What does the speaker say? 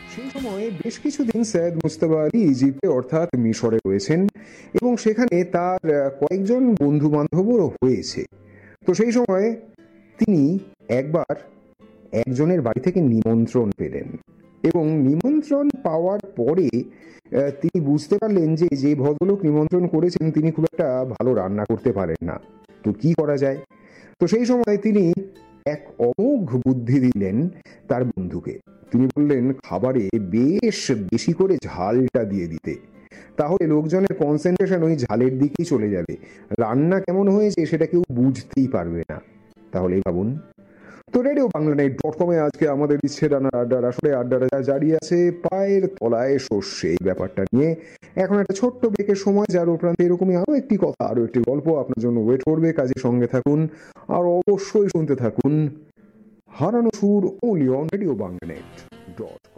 সেই সময়ে বেশ কিছুদিন সৈয়দ মুজতবা আলী ইজিপ্টে অর্থাৎ মিশরে রয়েছেন এবং সেখানে তার কয়েকজন বন্ধু বান্ধবও হয়েছে। তো সেই সময় তিনি একবার একজনের বাড়ি থেকে নিমন্ত্রণ পেলেন এবং নিমন্ত্রণ পাওয়ার পরে তিনি বুঝতে পারলেন যে যে ভদ্রলোক নিমন্ত্রণ করেছেন তিনি খুব একটা ভালো রান্না করতে পারেন না। তো কি করা যায়? তো সেই সময় তিনি এক অমোঘ বুদ্ধি দিলেন তার বন্ধুকে। তিনি বললেন খাবারে বেশ বেশি করে ঝালটা দিয়ে দিতে, তাহলে লোকজনের কনসেন্ট্রেশন ওই ঝালের দিকেই চলে যাবে, রান্না কেমন হয়েছে সেটা কেউ বুঝতেই পারবে না। তাহলেই ভাবুন। তো রেডিও বাংলা নাইট .com আজকে আমাদের ইচ্ছে ডানার আড্ডার আসলে আড্ডাটা জারি আছে পায়ের তলায় সর্ষে এই ব্যাপারটা নিয়ে। এখন একটা ছোট্ট ব্রেকের সময়, যার উপরান্তে এরকমই আরো একটি কথা, আরো একটি গল্প আপনার জন্য ওয়েট করবে। কাজে সঙ্গে থাকুন আর অবশ্যই শুনতে থাকুন হারানো সুর only on radio Bangla night .com।